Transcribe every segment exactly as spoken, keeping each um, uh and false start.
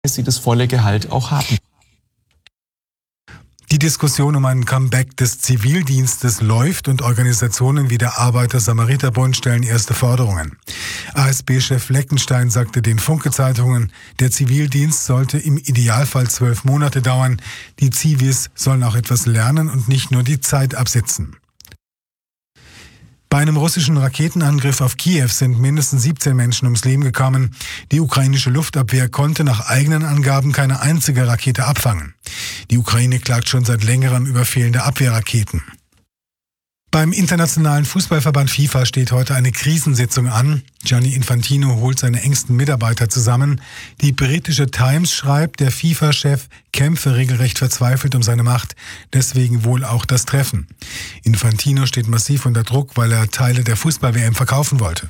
sie das volle Gehalt auch haben. Die Diskussion um ein Comeback des Zivildienstes läuft und Organisationen wie der Arbeiter-Samariter-Bund stellen erste Forderungen. A S B-Chef Fleckenstein sagte den Funke-Zeitungen, der Zivildienst sollte im Idealfall zwölf Monate dauern. Die Zivis sollen auch etwas lernen und nicht nur die Zeit absitzen. Bei einem russischen Raketenangriff auf Kiew sind mindestens siebzehn Menschen ums Leben gekommen. Die ukrainische Luftabwehr konnte nach eigenen Angaben keine einzige Rakete abfangen. Die Ukraine klagt schon seit längerem über fehlende Abwehrraketen. Beim internationalen Fußballverband FIFA steht heute eine Krisensitzung an. Gianni Infantino holt seine engsten Mitarbeiter zusammen. Die britische Times schreibt, der FIFA-Chef kämpfe regelrecht verzweifelt um seine Macht, deswegen wohl auch das Treffen. Infantino steht massiv unter Druck, weil er Teile der Fußball-W M verkaufen wollte.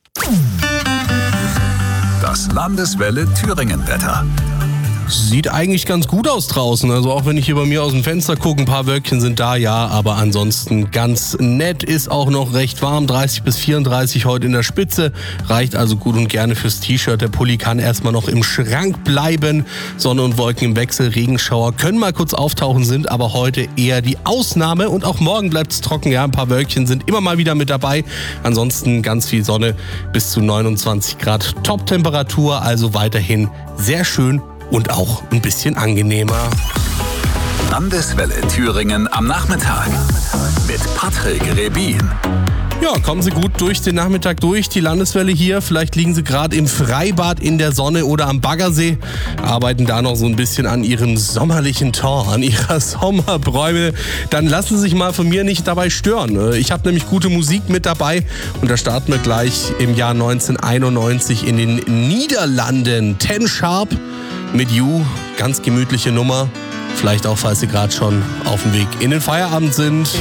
Das Landeswelle Thüringen-Wetter. Sieht eigentlich ganz gut aus draußen, also auch wenn ich hier bei mir aus dem Fenster gucke, ein paar Wölkchen sind da, ja, aber ansonsten ganz nett, ist auch noch recht warm, dreißig bis vierunddreißig heute in der Spitze, reicht also gut und gerne fürs T-Shirt, der Pulli kann erstmal noch im Schrank bleiben, Sonne und Wolken im Wechsel, Regenschauer können mal kurz auftauchen, sind aber heute eher die Ausnahme und auch morgen bleibt es trocken, ja, ein paar Wölkchen sind immer mal wieder mit dabei, ansonsten ganz viel Sonne, bis zu neunundzwanzig Grad, Top-Temperatur, also weiterhin sehr schön und auch ein bisschen angenehmer. Landeswelle Thüringen am Nachmittag mit Patrick Rebin. Ja, kommen Sie gut durch den Nachmittag durch, die Landeswelle hier. Vielleicht liegen Sie gerade im Freibad in der Sonne oder am Baggersee, arbeiten da noch so ein bisschen an Ihrem sommerlichen Ton, an Ihrer Sommerbräume. Dann lassen Sie sich mal von mir nicht dabei stören. Ich habe nämlich gute Musik mit dabei und da starten wir gleich im Jahr neunzehnhunderteinundneunzig in den Niederlanden. Ten Sharp mit You, ganz gemütliche Nummer. Vielleicht auch, falls Sie gerade schon auf dem Weg in den Feierabend sind.